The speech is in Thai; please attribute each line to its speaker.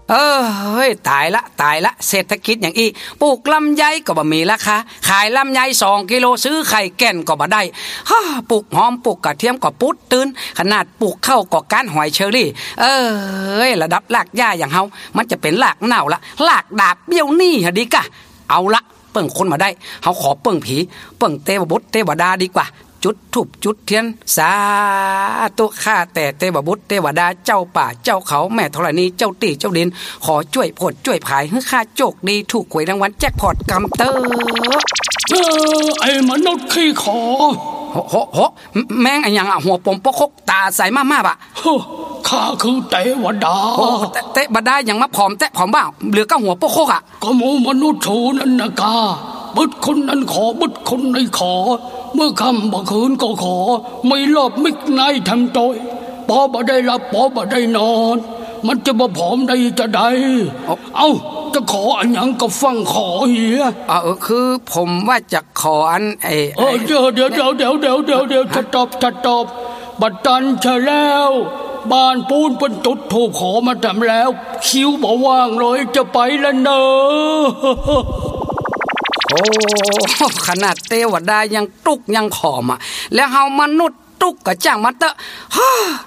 Speaker 1: เฮ้ยตายละเศรษฐกิจอย่างอีปลูกลำไยก็บ่มีราคาขายลำไย2กิโลซื้อไข่แก่นก็บ่ได้ปลูกหอมปลูกกระเทียมก็ปุ๊ดตื่นขนาดปลูกข้าวก็ก้านหอยเชอรี่ระดับรากหญ้าอย่างเฮามันจะเป็นรากเน่าละรากดาบเบี้ยวนี่หะดีกะเอาละเปิ้งคนมาได้เฮาขอเปิ้งผีเปิ้งเทวบุตรเทวดาดีกว่าจุดธูปจุดเทียนสาธุข้าแต่เทวบุตรเทวดาเจ้าป่าเจ้าเขาแม่ธรณีเจ้าตีเจ้าดินขอช่วยโพดช่วยภายให้ข้าโชคดีถูกหวยรางวัลแจ็คพอตกำเตอ
Speaker 2: ไอ้มนุษย์ขี้ขอ
Speaker 1: โหแม่งไอ้ยังหัวปมปกตาใสมากๆอ่ะ
Speaker 2: ข้าคือเทวดา
Speaker 1: เทวดายังมาผอมบ้าเหลือก็หัวปกอ่ะ
Speaker 2: ก็หมู่มนุษย์โฉนั่นนะกาบุตรคนนั้นขอบุตรคนนี้ขอเมื่อค่ำบ่คืนก็ขอไม่รอบมิกไนทำตัวปอบ่ได้หลับปอบ่ได้นอนมันจะบ่ผอมได้จะได้เอาจะขออันยังก็ฟังขอเหีย
Speaker 1: คือผมว่าจะขออัน
Speaker 2: เดี๋ยวจะตอบบัดตันใช่แล้วบ้านปูนเป็นจุดถูกขอมาทำแล้วคิวบ่ว่างเลยจะไปแล้วเนอะ
Speaker 1: ขนาดเทวดายังตุกยังขอมาแล้วเฮามนุษย์ตุกก็จ้างมาเตอะ